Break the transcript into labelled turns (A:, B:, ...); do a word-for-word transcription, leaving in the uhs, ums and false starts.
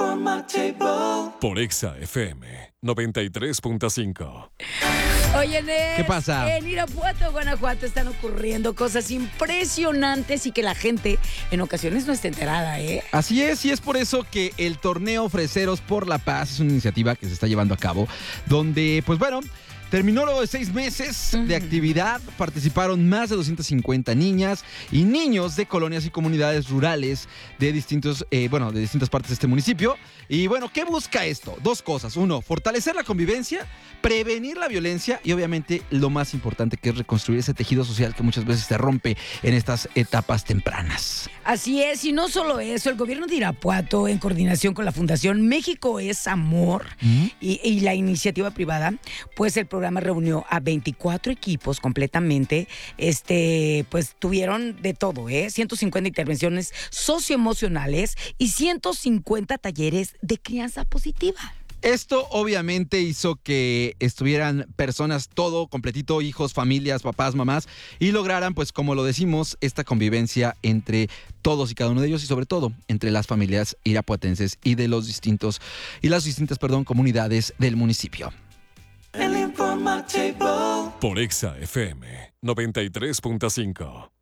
A: Por Exa F M noventa y tres punto cinco.
B: Oye, Nes,
C: ¿Qué pasa?
B: En Irapuato, Guanajuato, están ocurriendo cosas impresionantes y que la gente en ocasiones no está enterada, ¿eh?
C: Así es, y es por eso que el torneo Freseros por la Paz es una iniciativa que se está llevando a cabo, donde, pues bueno, terminó luego de seis meses de actividad, participaron más de doscientas cincuenta niñas y niños de colonias y comunidades rurales de distintos, eh, bueno, de distintas partes de este municipio. Y bueno, ¿qué busca esto? Dos cosas. Uno, fortalecer la convivencia, prevenir la violencia y obviamente lo más importante, que es reconstruir ese tejido social que muchas veces se rompe en estas etapas tempranas.
B: Así es, y no solo eso, el gobierno de Irapuato, en coordinación con la Fundación México es Amor
C: ¿Mm?
B: y, y la iniciativa privada, pues el programa reunió a veinticuatro equipos completamente, este, pues tuvieron de todo, ¿eh? ciento cincuenta intervenciones socioemocionales y ciento cincuenta talleres de crianza positiva.
C: Esto obviamente hizo que estuvieran personas todo completito, hijos, familias, papás, mamás, y lograran, pues como lo decimos, esta convivencia entre todos y cada uno de ellos y sobre todo entre las familias irapuatenses y de los distintos y las distintas, perdón, comunidades del municipio.
A: Por Exa F M noventa y tres punto cinco.